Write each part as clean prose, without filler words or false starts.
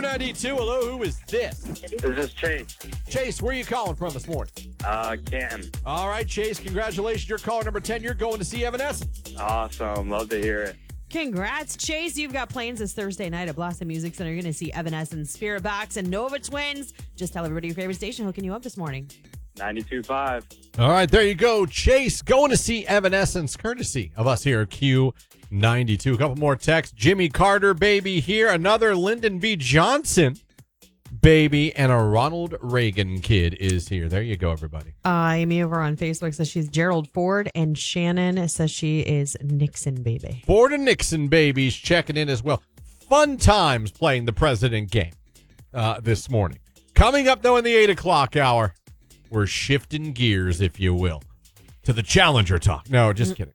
Q92. Hello, who is this? This is Chase. Chase, where are you calling from this morning? Canton. All right, Chase, congratulations. You're caller number 10. You're going to see Evanescence. Awesome. Love to hear it. Congrats, Chase. You've got plans this Thursday night at Blossom Music Center. You're going to see Evanescence, Spirit Box, and Nova Twins. Just tell everybody your favorite station hooking you up this morning. 92.5. All right, there you go. Chase, going to see Evanescence, courtesy of us here at Q92. A couple more texts. Jimmy Carter, baby, here. Another Lyndon B. Johnson, baby, and a Ronald Reagan kid is here. There you go, everybody. Amy over on Facebook says she's Gerald Ford, and Shannon says she is Nixon, baby. Ford and Nixon babies checking in as well. Fun times playing the president game this morning. Coming up, though, in the 8 o'clock hour, we're shifting gears, if you will, to the Challenger talk. No, just kidding.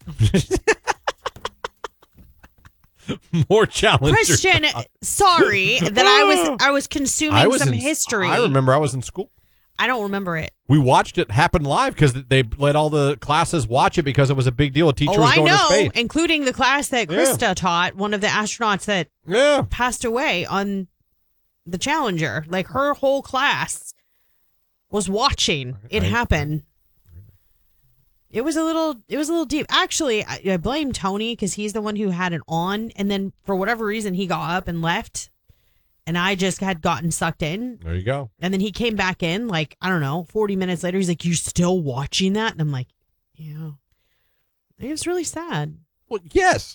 More Challenger Christian, talk. sorry that I was consuming some history. I remember I was in school. I don't remember it. We watched it happen live because they let all the classes watch it because it was a big deal. A teacher was going to space. Including the class that Krista taught, one of the astronauts that passed away on the Challenger. Like, her whole class was watching it happen. It was a little deep. Actually, I blame Tony because he's the one who had it on, and then for whatever reason he got up and left, and I just had gotten sucked in. There you go. And then he came back in, like, I don't know, 40 minutes later. He's like, "You still watching that?" And I'm like, "Yeah." It was really sad. Well, yes.